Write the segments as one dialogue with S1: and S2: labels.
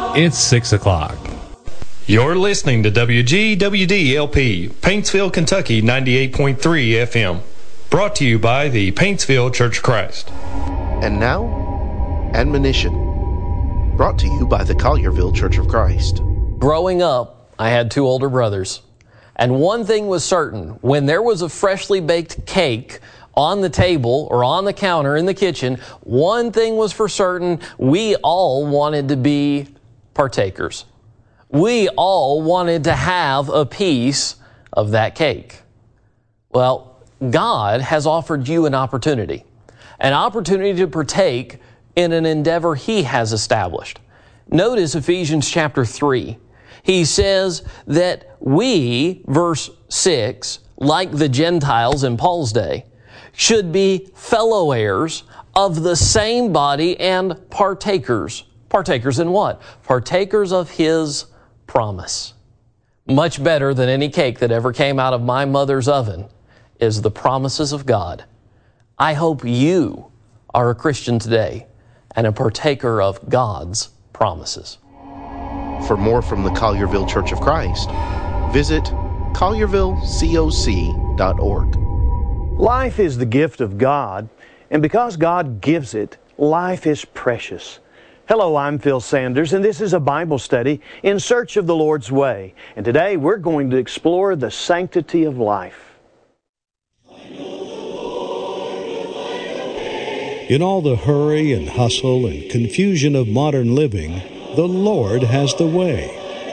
S1: It's 6 o'clock. You're listening to WGWD-LP, Paintsville, Kentucky, 98.3 FM. Brought to you by the Paintsville Church of Christ.
S2: And now, admonition. Brought to you by the Collierville Church of Christ.
S3: Growing up, I had two older brothers. And one thing was certain, when there was a freshly baked cake on the table or on the counter in the kitchen, one thing was for certain, we all wanted to be partakers. We all wanted to have a piece of that cake. Well, God has offered you an opportunity to partake in an endeavor He has established. Notice Ephesians chapter 3. He says that we, verse 6, like the Gentiles in Paul's day, should be fellow heirs of the same body and partakers. Partakers in what? Partakers of His promise. Much better than any cake that ever came out of my mother's oven is the promises of God. I hope you are a Christian today and a partaker of God's promises.
S2: For more from the Collierville Church of Christ, visit colliervillecoc.org.
S4: Life is the gift of God, and because God gives it, life is precious. Hello, I'm Phil Sanders, and this is a Bible study in search of the Lord's way. And today we're going to explore the sanctity of life.
S5: In all the hurry and hustle and confusion of modern living, the Lord has the way.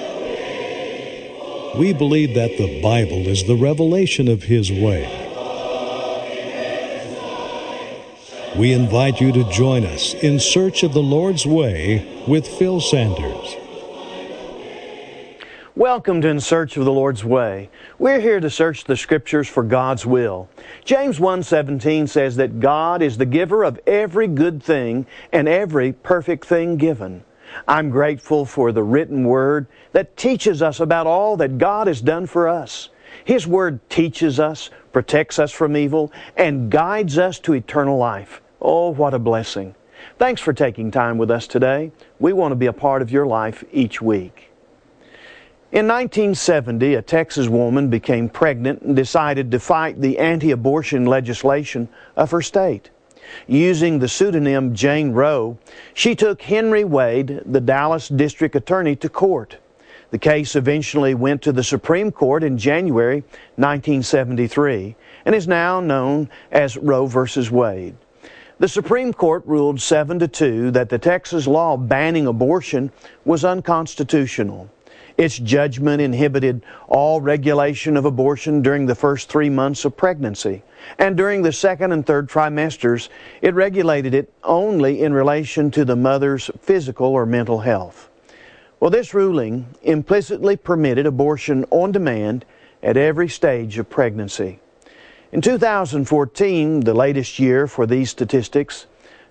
S5: We believe that the Bible is the revelation of His way. We invite you to join us in search of the Lord's way with Phil Sanders.
S4: Welcome to In Search of the Lord's Way. We're here to search the Scriptures for God's will. James 1:17 says that God is the giver of every good thing and every perfect thing given. I'm grateful for the written Word that teaches us about all that God has done for us. His Word teaches us, protects us from evil, and guides us to eternal life. Oh, what a blessing. Thanks for taking time with us today. We want to be a part of your life each week. In 1970, a Texas woman became pregnant and decided to fight the anti-abortion legislation of her state. Using the pseudonym Jane Roe, she took Henry Wade, the Dallas district attorney, to court. The case eventually went to the Supreme Court in January 1973 and is now known as Roe v. Wade. The Supreme Court ruled 7-2 that the Texas law banning abortion was unconstitutional. Its judgment inhibited all regulation of abortion during the first 3 months of pregnancy, and during the second and third trimesters, it regulated it only in relation to the mother's physical or mental health. Well, this ruling implicitly permitted abortion on demand at every stage of pregnancy. In 2014, the latest year for these statistics,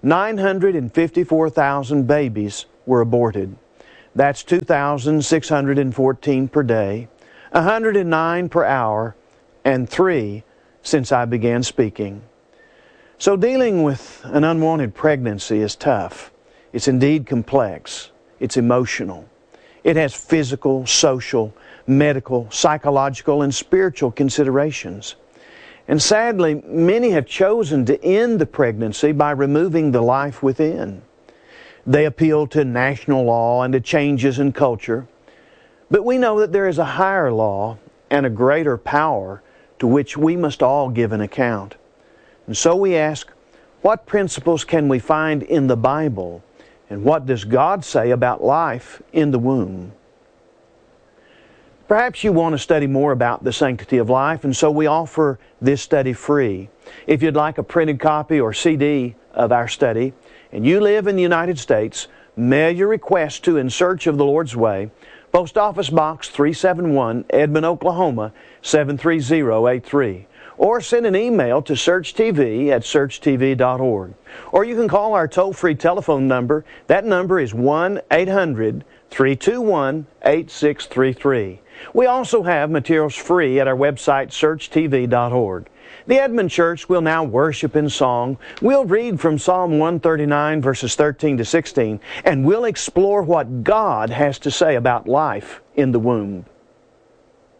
S4: 954,000 babies were aborted. That's 2,614 per day, 109 per hour, and 3 since I began speaking. So dealing with an unwanted pregnancy is tough. It's indeed complex. It's emotional. It has physical, social, medical, psychological, and spiritual considerations. And sadly, many have chosen to end the pregnancy by removing the life within. They appeal to national law and to changes in culture. But we know that there is a higher law and a greater power to which we must all give an account. And so we ask, what principles can we find in the Bible? And what does God say about life in the womb? Perhaps you want to study more about the sanctity of life, and so we offer this study free. If you'd like a printed copy or CD of our study, and you live in the United States, mail your request to In Search of the Lord's Way, Post Office Box 371, Edmond, Oklahoma, 73083. or send an email to searchtv@searchtv.org. Or you can call our toll-free telephone number. That number is 1-800-321-8633. We also have materials free at our website, searchtv.org. The Edmond Church will now worship in song. We'll read from Psalm 139, verses 13 to 16, and we'll explore what God has to say about life in the womb.